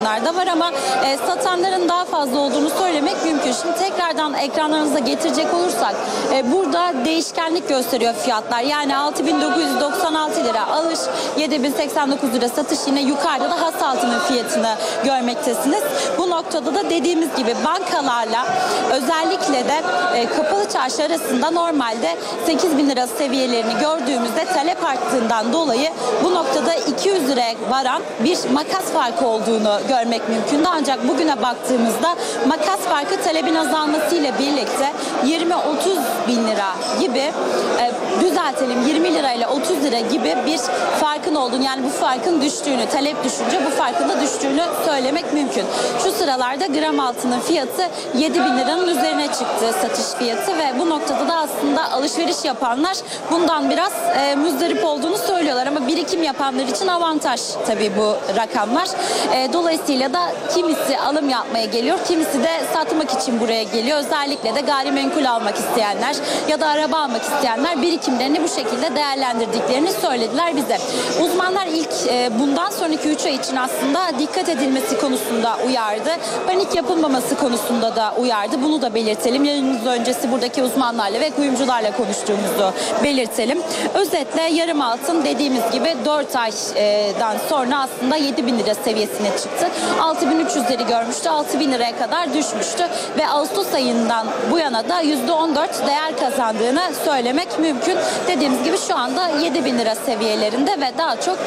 da var ama satanların daha fazla olduğunu söylemek mümkün. Şimdi tekrardan ekranlarınıza getirecek olursak burada değişkenlik gösteriyor fiyatlar. Yani 6.996 lira alış, 7.089 lira satış, yine yukarıda da has altının fiyatını görmektesiniz. Bu noktada da dediğimiz gibi bankalarla özellikle de kapalı çarşı arasında normalde 8.000 lira seviyelerini gördüğümüzde talep arttığından dolayı bu noktada 200 liraya varan bir makas farkı olduğunu görmek mümkündü. Ancak bugüne baktığımızda makas farkı talebin azalmasıyla birlikte 20-30 bin lira gibi düzeltelim 20 lirayla 30 lira gibi bir farkın olduğunu, yani bu farkın düştüğünü, talep düşünce bu farkın da düştüğünü söylemek mümkün. Şu sıralarda gram altının fiyatı 7 bin liranın üzerine çıktı satış fiyatı ve bu noktada da aslında alışveriş yapanlar bundan biraz müzdarip olduğunu söylüyorlar ama birikim yapanlar için avantaj tabii bu rakamlar. Dolayısıyla da kimisi alım yapmaya geliyor, kimisi de satmak için buraya geliyor. Özellikle de gayrimenkul almak isteyenler ya da araba almak isteyenler birikimlerini bu şekilde değerlendirdiklerini söylediler bize. Uzmanlar ilk bundan sonraki 3 ay için aslında dikkat edilmesi konusunda uyardı. Panik yapılmaması konusunda da uyardı. Bunu da belirtelim. Yayınımız öncesi buradaki uzmanlarla ve kuyumcularla konuştuğumuzu belirtelim. Özetle yarım altın dediğimiz gibi 4 aydan sonra aslında 7 bin lira seviyesine çıktı. 6.300'leri görmüştü. 6.000 liraya kadar düşmüştü ve Ağustos ayından bu yana da %14 değer kazandığını söylemek mümkün. Dediğimiz gibi şu anda 7.000 lira seviyelerinde ve daha çok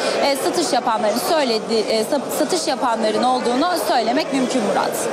satış yapanların olduğunu söylemek mümkün Murat.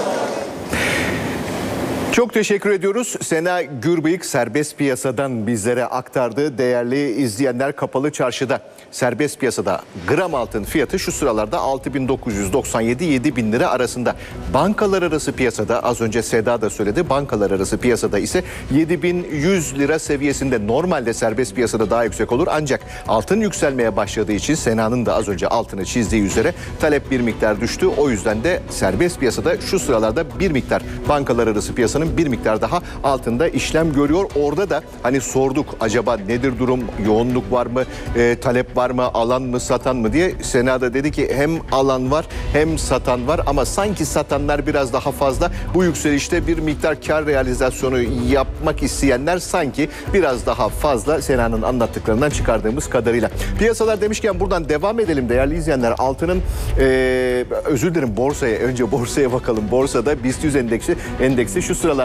Çok teşekkür ediyoruz. Sena Gürbıyık serbest piyasadan bizlere aktardı. Değerli izleyenler, kapalı çarşıda serbest piyasada gram altın fiyatı şu sıralarda 6.997-7 bin lira arasında. Bankalar arası piyasada, az önce Seda da söyledi, bankalar arası piyasada ise 7.100 lira seviyesinde. Normalde serbest piyasada daha yüksek olur ancak altın yükselmeye başladığı için Sena'nın da az önce altını çizdiği üzere talep bir miktar düştü. O yüzden de serbest piyasada şu sıralarda bir miktar, bankalar arası piyasanın bir miktar daha altında işlem görüyor. Orada da hani sorduk, acaba nedir durum, yoğunluk var mı, talep var mı, alan mı satan mı diye. Sena da dedi ki hem alan var hem satan var ama sanki satanlar biraz daha fazla. Bu yükselişte bir miktar kar realizasyonu yapmak isteyenler sanki biraz daha fazla, Sena'nın anlattıklarından çıkardığımız kadarıyla. Piyasalar demişken buradan devam edelim değerli izleyenler. Altının özür dilerim, önce borsaya bakalım. Borsada BIST 100 endeksi şu sıralarda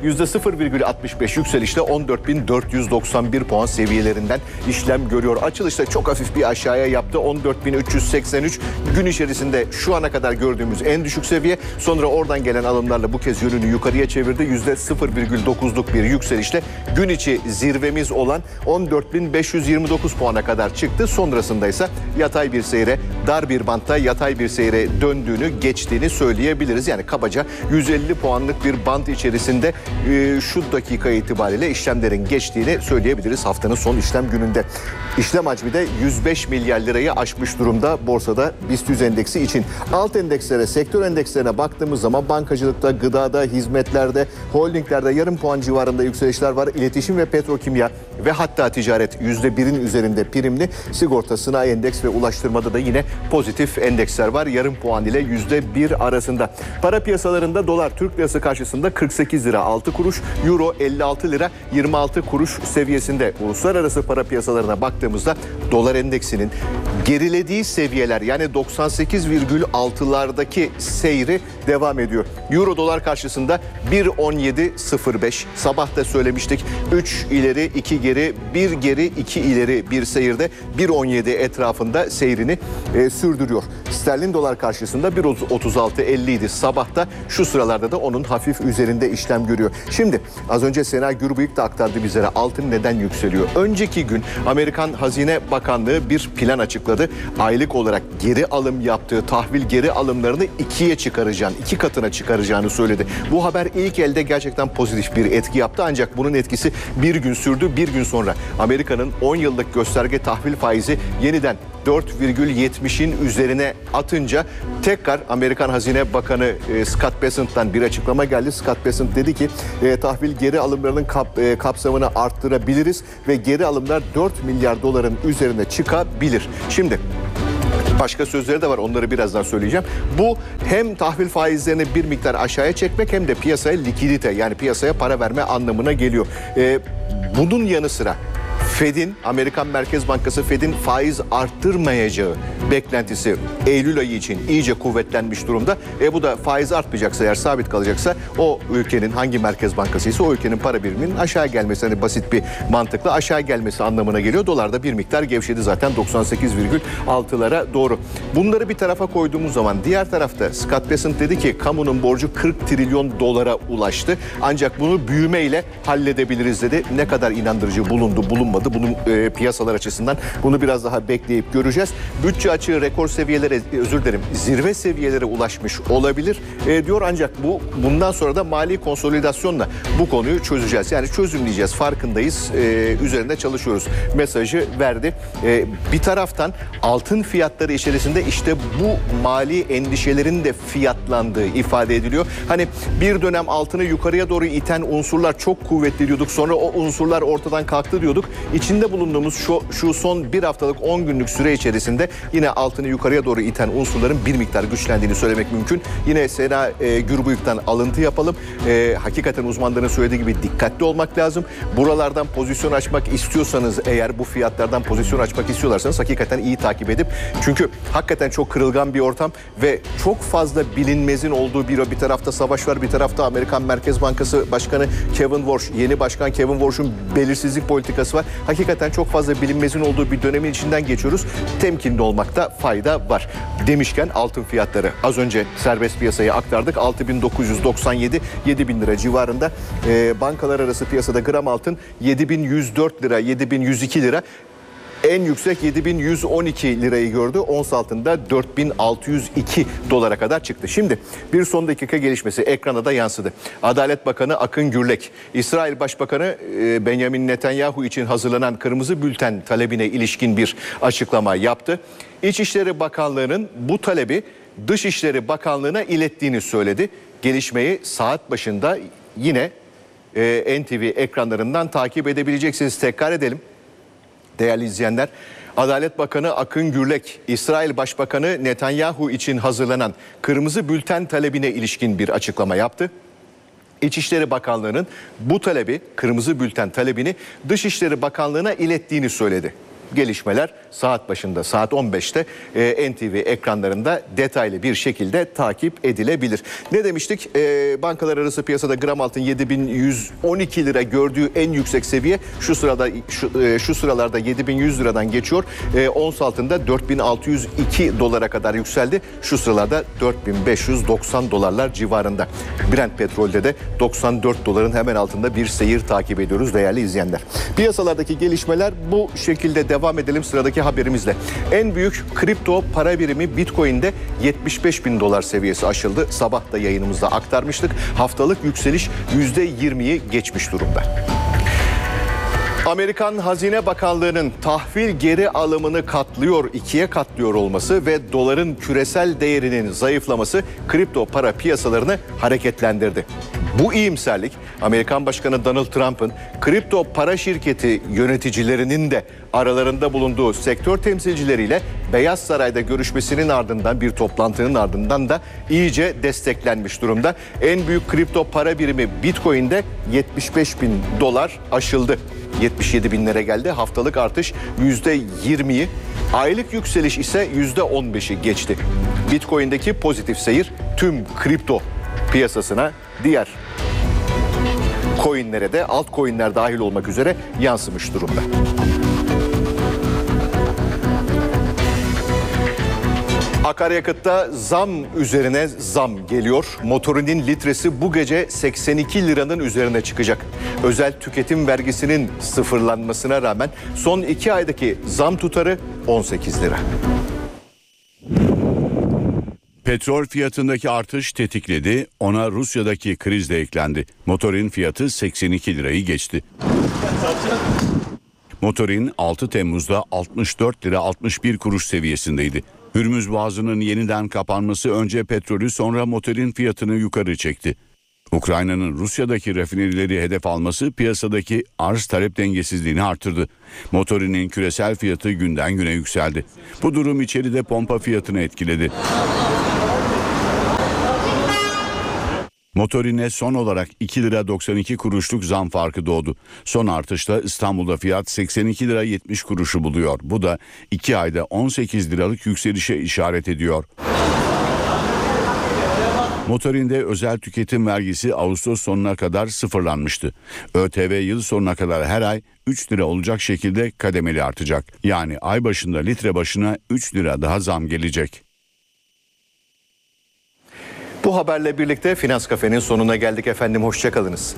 %0,65 yükselişle 14.491 puan seviyelerinden işlem görüyor. Açılışta çok hafif bir aşağıya yaptı. 14.383 gün içerisinde şu ana kadar gördüğümüz en düşük seviye. Sonra oradan gelen alımlarla bu kez yönünü yukarıya çevirdi. %0,9'luk bir yükselişle gün içi zirvemiz olan 14.529 puana kadar çıktı. Sonrasında ise yatay bir seyre, dar bir bantta yatay bir seyre döndüğünü, geçtiğini söyleyebiliriz. Yani kabaca 150 puanlık bir bant içerisinde şu dakika itibariyle işlemlerin geçtiğini söyleyebiliriz haftanın son işlem gününde. İşlem hacmi de 105 milyar lirayı aşmış durumda borsada BIST 100 endeksi için. Alt endekslere, sektör endekslerine baktığımız zaman bankacılıkta, gıdada, hizmetlerde, holdinglerde yarım puan civarında yükselişler var. İletişim ve petrokimya ve hatta ticaret %1'in üzerinde primli. Sigorta, sanayi endeks ve ulaştırmada da yine pozitif endeksler var. Yarım puan ile %1 arasında. Para piyasalarında dolar Türk lirası karşısında 48 lira 6 kuruş, euro 56 lira 26 kuruş seviyesinde. Uluslararası para piyasalarına baktığımızda dolar endeksinin gerilediği seviyeler, yani 98,6'lardaki seyri devam ediyor. Euro dolar karşısında 1.1705, sabah da söylemiştik, 3 ileri 2 geri, 1 geri 2 ileri bir seyirde 1.17 etrafında seyrini sürdürüyor. Sterlin dolar karşısında 1.3650 idi sabahta, şu sıralarda da onun hafif üzerinde işlem görüyor. Şimdi az önce Sena Gürbıyık da aktardı bizlere altın neden yükseliyor. Önceki gün Amerikan Hazine Bakanlığı bir plan açıkladı. Aylık olarak geri alım yaptığı tahvil geri alımlarını 2 katına çıkaracağını söyledi. Bu haber ilk elde gerçekten pozitif bir etki yaptı ancak bunun etkisi bir gün sürdü. Bir gün sonra Amerika'nın 10 yıllık gösterge tahvil faizi yeniden 4,70'in üzerine atınca tekrar Amerikan Hazine Bakanı Scott Bessent'tan bir açıklama geldi. Scott Bessent dedi ki tahvil geri alımlarının kapsamını arttırabiliriz ve geri alımlar 4 milyar doların üzerine çıkabilir. Şimdi Başka sözleri de var, onları birazdan söyleyeceğim. Bu hem tahvil faizlerini bir miktar aşağıya çekmek hem de piyasaya likidite, yani piyasaya para verme anlamına geliyor. Bunun yanı sıra Fed'in, Amerikan Merkez Bankası Fed'in faiz arttırmayacağı beklentisi Eylül ayı için iyice kuvvetlenmiş durumda. Bu da faiz artmayacaksa, eğer sabit kalacaksa, o ülkenin hangi merkez bankasıysa o ülkenin para biriminin aşağı gelmesi, hani basit bir mantıkla aşağı gelmesi anlamına geliyor. Dolar da bir miktar gevşedi zaten 98,6'lara doğru. Bunları bir tarafa koyduğumuz zaman diğer tarafta Scott Bessent dedi ki kamunun borcu 40 trilyon dolara ulaştı. Ancak bunu büyümeyle halledebiliriz dedi. Ne kadar inandırıcı bulundu, bulunmadı. Bunun piyasalar açısından bunu biraz daha bekleyip göreceğiz. Bütçe açığı rekor seviyelere, zirve seviyelere ulaşmış olabilir diyor, ancak bundan sonra da mali konsolidasyonla bu konuyu çözeceğiz. Yani çözümleyeceğiz, farkındayız, üzerinde çalışıyoruz mesajı verdi. Bir taraftan altın fiyatları içerisinde işte bu mali endişelerin de fiyatlandığı ifade ediliyor. Hani bir dönem altını yukarıya doğru iten unsurlar çok kuvvetli diyorduk, sonra o unsurlar ortadan kalktı diyorduk. İçinde bulunduğumuz şu son bir haftalık 10 günlük süre içerisinde yine altını yukarıya doğru iten unsurların bir miktar güçlendiğini söylemek mümkün. Yine Sena Gürbüyük'ten alıntı yapalım. Hakikaten uzmanların söylediği gibi dikkatli olmak lazım. Buralardan pozisyon açmak istiyorsanız, eğer bu fiyatlardan pozisyon açmak istiyorlarsanız hakikaten iyi takip edip, çünkü hakikaten çok kırılgan bir ortam ve çok fazla bilinmezin olduğu bir tarafta savaş var, bir tarafta Amerikan Merkez Bankası Başkanı Kevin Warsh, yeni başkan Kevin Warsh'un belirsizlik politikası var. Hakikaten çok fazla bilinmezin olduğu bir dönemin içinden geçiyoruz. Temkinli olmakta fayda var. Demişken altın fiyatları, az önce serbest piyasaya aktardık. 6.997, 7.000 lira civarında. Bankalar arası piyasada gram altın 7.104 lira, 7.102 lira. En yüksek 7.112 lirayı gördü. Ons altında 4.602 dolara kadar çıktı. Şimdi bir son dakika gelişmesi ekrana da yansıdı. Adalet Bakanı Akın Gürlek, İsrail Başbakanı Benjamin Netanyahu için hazırlanan Kırmızı Bülten talebine ilişkin bir açıklama yaptı. İçişleri Bakanlığı'nın bu talebi Dışişleri Bakanlığı'na ilettiğini söyledi. Gelişmeyi saat başında yine NTV ekranlarından takip edebileceksiniz. Tekrar edelim. Değerli izleyenler, Adalet Bakanı Akın Gürlek, İsrail Başbakanı Netanyahu için hazırlanan Kırmızı Bülten talebine ilişkin bir açıklama yaptı. İçişleri Bakanlığı'nın bu talebi, Kırmızı Bülten talebini Dışişleri Bakanlığı'na ilettiğini söyledi. Gelişmeler saat başında, saat 15'te NTV ekranlarında detaylı bir şekilde takip edilebilir. Ne demiştik? Bankalar arası piyasada gram altın 7.112 lira gördüğü en yüksek seviye şu sıralarda 7.100 liradan geçiyor. Ons altında 4.602 dolara kadar yükseldi. Şu sıralarda 4.590 dolarlar civarında. Brent petrolde de 94 doların hemen altında bir seyir takip ediyoruz değerli izleyenler. Piyasalardaki gelişmeler bu şekilde devam edelim sıradaki haberimizle. En büyük kripto para birimi Bitcoin'de 75.000 dolar seviyesi aşıldı. Sabah da yayınımızda aktarmıştık. Haftalık yükseliş %20'yi geçmiş durumda. Amerikan Hazine Bakanlığı'nın tahvil geri alımını ikiye katlıyor olması ve doların küresel değerinin zayıflaması kripto para piyasalarını hareketlendirdi. Bu iyimserlik Amerikan Başkanı Donald Trump'ın kripto para şirketi yöneticilerinin de aralarında bulunduğu sektör temsilcileriyle Beyaz Saray'da görüşmesinin ardından, bir toplantının ardından da iyice desteklenmiş durumda. En büyük kripto para birimi Bitcoin'de 75.000 dolar aşıldı. 77 binlere geldi. Haftalık artış %20'yi, aylık yükseliş ise %15'i geçti. Bitcoin'deki pozitif seyir tüm kripto piyasasına, diğer coinlere de, altcoinler dahil olmak üzere yansımış durumda. Akaryakıtta zam üzerine zam geliyor. Motorinin litresi bu gece 82 liranın üzerine çıkacak. Özel tüketim vergisinin sıfırlanmasına rağmen son 2 aydaki zam tutarı 18 lira. Petrol fiyatındaki artış tetikledi, ona Rusya'daki kriz de eklendi. Motorin fiyatı 82 lirayı geçti. Motorin 6 Temmuz'da 64 lira 61 kuruş seviyesindeydi. Hürmüz Boğazı'nın yeniden kapanması önce petrolü, sonra motorin fiyatını yukarı çekti. Ukrayna'nın Rusya'daki rafinerileri hedef alması piyasadaki arz talep dengesizliğini artırdı. Motorinin küresel fiyatı günden güne yükseldi. Bu durum içeride pompa fiyatını etkiledi. Motorine son olarak 2 lira 92 kuruşluk zam farkı doğdu. Son artışla İstanbul'da fiyat 82 lira 70 kuruşu buluyor. Bu da 2 ayda 18 liralık yükselişe işaret ediyor. Motorinde özel tüketim vergisi Ağustos sonuna kadar sıfırlanmıştı. ÖTV yıl sonuna kadar her ay 3 lira olacak şekilde kademeli artacak. Yani ay başında litre başına 3 lira daha zam gelecek. Bu haberle birlikte Finans Kafe'nin sonuna geldik efendim. Hoşçakalınız.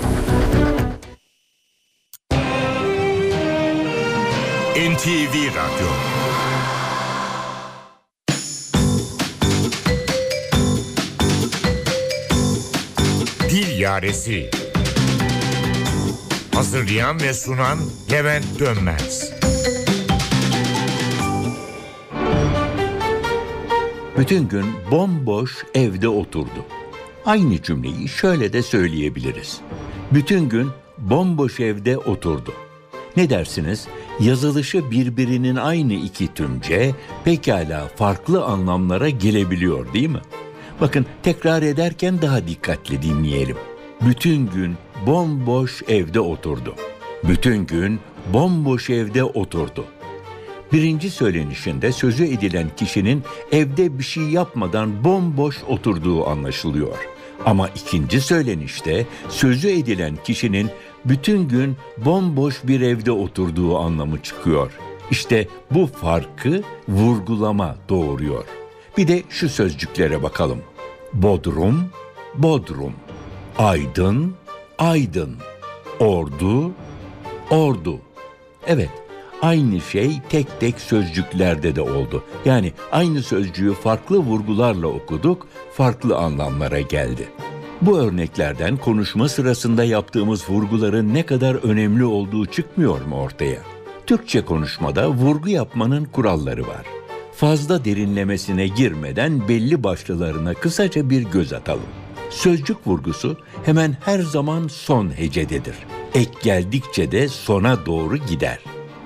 NTV Radyo. Dil Yaresi. Hazırlayan ve sunan Levent Dönmez. Bütün gün bomboş evde oturdu. Aynı cümleyi şöyle de söyleyebiliriz. Bütün gün bomboş evde oturdu. Ne dersiniz? Yazılışı birbirinin aynı iki tümce pekala farklı anlamlara gelebiliyor değil mi? Bakın tekrar ederken daha dikkatli dinleyelim. Bütün gün bomboş evde oturdu. Bütün gün bomboş evde oturdu. Birinci söylenişinde sözü edilen kişinin evde bir şey yapmadan bomboş oturduğu anlaşılıyor. Ama ikinci söylenişte sözü edilen kişinin bütün gün bomboş bir evde oturduğu anlamı çıkıyor. İşte bu farkı vurgulama doğuruyor. Bir de şu sözcüklere bakalım. Bodrum, bodrum. Aydın, aydın. Ordu, ordu. Evet, aynı şey tek tek sözcüklerde de oldu. Yani aynı sözcüğü farklı vurgularla okuduk, farklı anlamlara geldi. Bu örneklerden konuşma sırasında yaptığımız vurguların ne kadar önemli olduğu çıkmıyor mu ortaya? Türkçe konuşmada vurgu yapmanın kuralları var. Fazla derinlemesine girmeden belli başlılarına kısaca bir göz atalım. Sözcük vurgusu hemen her zaman son hecededir. Ek geldikçe de sona doğru gider.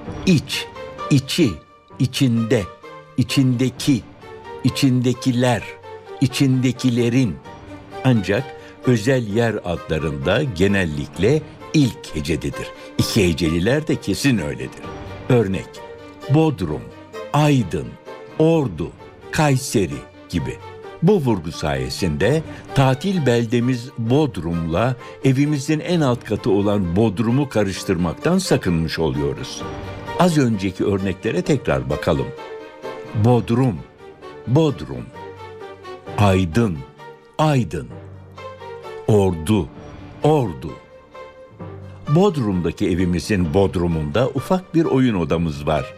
İç, içi, içinde, içindeki, içindekiler, içindekilerin. Ancak özel yer adlarında genellikle ilk hecededir. İki heceliler de kesin öyledir. Örnek: Bodrum, Aydın, Ordu, Kayseri gibi. Bu vurgu sayesinde tatil beldemiz Bodrum'la evimizin en alt katı olan Bodrum'u karıştırmaktan sakınmış oluyoruz. Az önceki örneklere tekrar bakalım. Bodrum, Bodrum. Aydın, Aydın. Ordu, Ordu. Bodrum'daki evimizin bodrumunda ufak bir oyun odamız var.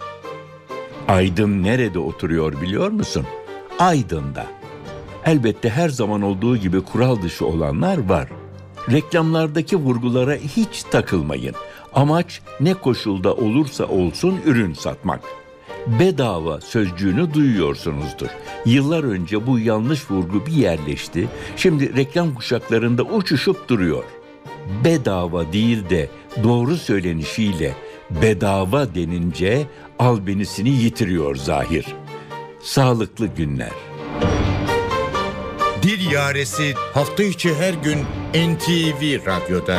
Aydın nerede oturuyor biliyor musun? Aydın'da. Elbette her zaman olduğu gibi kural dışı olanlar var. Reklamlardaki vurgulara hiç takılmayın. Amaç ne koşulda olursa olsun ürün satmak. Bedava sözcüğünü duyuyorsunuzdur. Yıllar önce bu yanlış vurgu bir yerleşti. Şimdi reklam kuşaklarında uçuşup duruyor. Bedava değil de doğru söylenişiyle bedava denince albenisini yitiriyor zahir. Sağlıklı günler. Dil Yaresi hafta içi her gün NTV Radyo'da.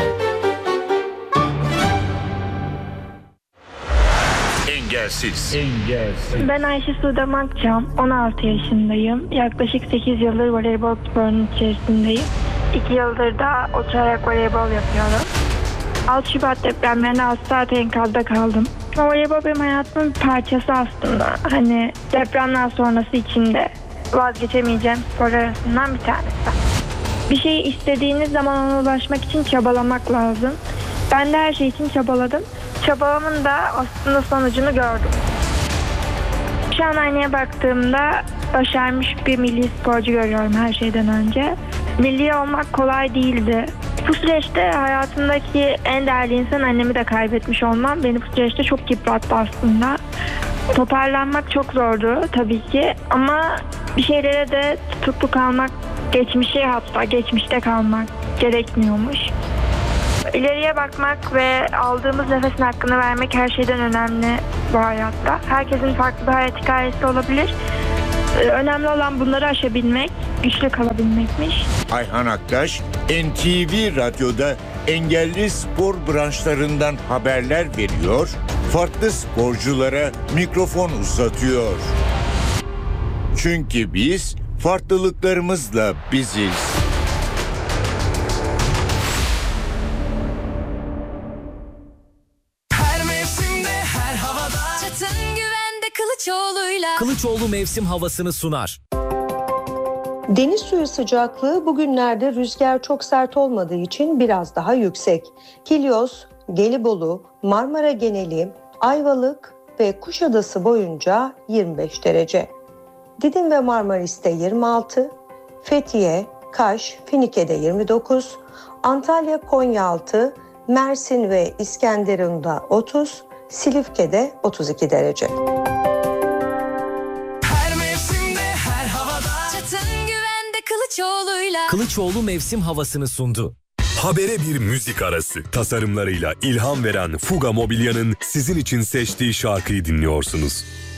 Engelsiz. Ben Ayşe Sude Makçam, 16 yaşındayım. Yaklaşık 8 yıldır voleybol sporunun içerisindeyim. 2 yıldır da oturarak voleybol yapıyorum. 6 Şubat depremlerinde 6 saat enkazda kaldım. Voleybol benim hayatımın bir parçası aslında. Hani depremden sonrası için de vazgeçemeyeceğim sporlar arasından bir tanesi. Bir şeyi istediğiniz zaman ona ulaşmak için çabalamak lazım. Ben de her şey için çabaladım. Çabalamın da aslında sonucunu gördüm. Şu an aynaya baktığımda başarmış bir milli sporcu görüyorum her şeyden önce. Milli olmak kolay değildi. Bu süreçte hayatımdaki en değerli insan annemi de kaybetmiş olmam beni bu süreçte çok yıprattı aslında. Toparlanmak çok zordu tabii ki ama bir şeylere de tutuklu kalmak, geçmişte kalmak gerekmiyormuş. İleriye bakmak ve aldığımız nefesin hakkını vermek her şeyden önemli bu hayatta. Herkesin farklı bir hayat hikayesi olabilir. Önemli olan bunları aşabilmek, güçlü kalabilmekmiş. Ayhan Aktaş, NTV Radyo'da engelli spor branşlarından haberler veriyor, farklı sporculara mikrofon uzatıyor. Çünkü biz farklılıklarımızla biziz. Her mevsimde, her havada. Çatın güvende Kılıçoğlu'yla. Kılıçoğlu mevsim havasını sunar. Deniz suyu sıcaklığı bugünlerde rüzgar çok sert olmadığı için biraz daha yüksek. Kilyos, Gelibolu, Marmara geneli, Ayvalık ve Kuşadası boyunca 25 derece. Didim ve Marmaris'te 26, Fethiye, Kaş, Finike'de 29, Antalya, Konyaaltı, Mersin ve İskenderun'da 30, Silifke'de 32 derece. Her mevsimde, her havada. Çatın güvende Kılıçoğlu'yla. Kılıçoğlu mevsim havasını sundu. Habere bir müzik arası. Tasarımlarıyla ilham veren Fuga Mobilya'nın sizin için seçtiği şarkıyı dinliyorsunuz.